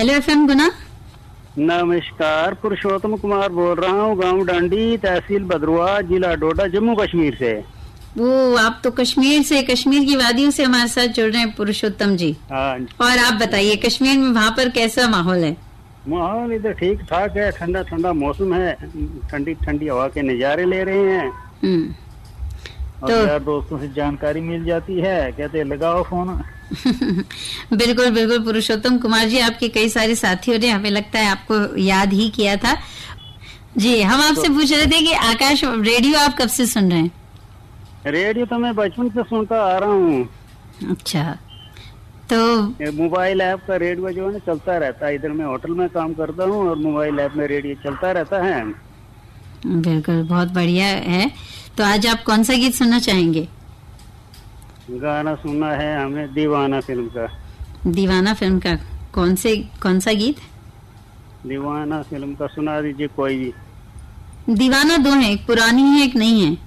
Hello FM गुना। नमस्कार, पुरुषोत्तम कुमार बोल रहा हूँ, गांव डांडी, तहसील भद्रवा, जिला डोडा, जम्मू कश्मीर से। वो आप तो कश्मीर से, कश्मीर की वादियों से हमारे साथ जुड़ रहे हैं पुरुषोत्तम जी। हाँ, और आप बताइए कश्मीर में वहाँ पर कैसा माहौल है? माहौल इधर ठीक ठाक है, ठंडा ठंडा मौसम है, ठंडी ठंडी हवा के नज़ारे ले रहे हैं। और तो यार दोस्तों से जानकारी मिल जाती है, कहते हैं लगाओ फोन। बिल्कुल बिल्कुल पुरुषोत्तम कुमार जी, आपके कई सारे साथियों ने हमें लगता है आपको याद ही किया था जी। हम आपसे पूछ रहे थे कि आकाश रेडियो आप कब से सुन रहे हैं? रेडियो तो मैं बचपन से सुनता आ रहा हूँ। अच्छा, तो मोबाइल ऐप का रेडियो जो है ना चलता रहता है। इधर मैं होटल में काम करता हूँ और मोबाइल ऐप में रेडियो चलता रहता है। बिल्कुल, बहुत बढ़िया है। तो आज आप कौन सा गीत सुनना चाहेंगे? गाना सुनना है हमें दीवाना फिल्म का। दीवाना फिल्म का कौन सा गीत? दीवाना फिल्म का सुना दीजिए कोई भी। दीवाना दो है, एक पुरानी है एक नई है।